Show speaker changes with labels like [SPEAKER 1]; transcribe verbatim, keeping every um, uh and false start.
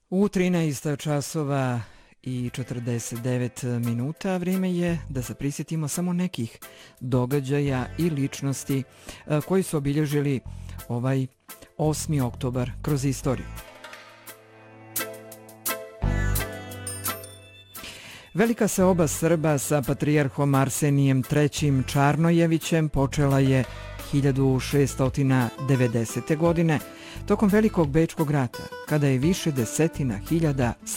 [SPEAKER 1] U trinaest časova i četrdeset devet minuta vrijeme je da se prisjetimo samo nekih događaja i ličnosti koji su obilježili ovaj osmi oktobar kroz istoriju. Velika seoba Srba sa patrijarhom Arsenijem trećim Čarnojevićem počela je hiljadu šessto devedesete. godine tokom Velikog bečkog rata, kada je više desetina hiljada